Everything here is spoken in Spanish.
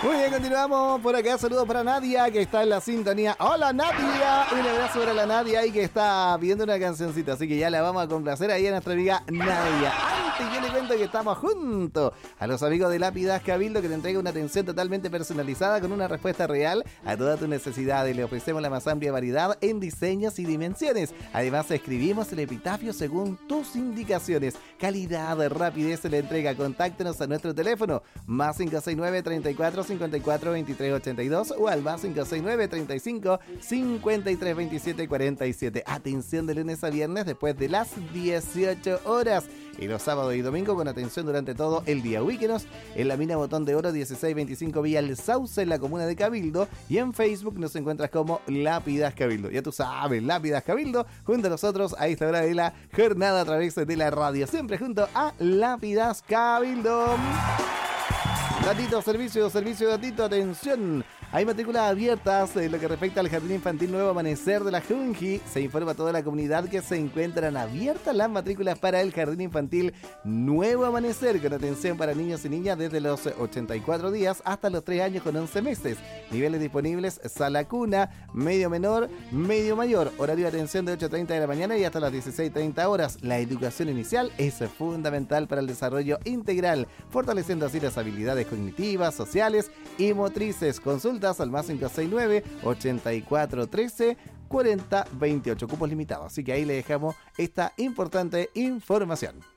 Muy bien, continuamos por acá. Saludos para Nadia, que está en la sintonía. ¡Hola, Nadia! Un abrazo para la Nadia y que está pidiendo una cancioncita. Así que ya la vamos a complacer ahí a nuestra amiga Nadia. Antes yo le cuento que estamos juntos a los amigos de Lápidas Cabildo, que te entrega una atención totalmente personalizada con una respuesta real a todas tus necesidades. Le ofrecemos la más amplia variedad en diseños y dimensiones. Además, escribimos el epitafio según tus indicaciones. Calidad, rapidez en la entrega. Contáctenos a nuestro teléfono más 569 34 54 23 82 o al más 569 35 53 27 47. Atención de lunes a viernes después de las 18 horas. Y los sábados y domingos con atención durante todo el día. Ubíquenos en la mina Botón de Oro 1625 Vía El Sauce en la comuna de Cabildo. Y en Facebook nos encuentras como Lápidas Cabildo. Ya tú sabes, Lápidas Cabildo, junto a nosotros a esta hora de la jornada a través de la radio. Siempre junto a Lápidas Cabildo. Datito, servicio, datito, atención. Hay matrículas abiertas en lo que respecta al Jardín Infantil Nuevo Amanecer de la Junji. Se informa a toda la comunidad que se encuentran abiertas las matrículas para el Jardín Infantil Nuevo Amanecer, con atención para niños y niñas desde los 84 días hasta los 3 años con 11 meses. Niveles disponibles: sala cuna, medio menor, medio mayor. Horario de atención de 8:30 de la mañana y hasta las 16:30 horas. La educación inicial es fundamental para el desarrollo integral, fortaleciendo así las habilidades cognitivas, sociales y motrices. Consultas al más 569 84 13 40 28. Cupos limitados. Así que ahí le dejamos esta importante información.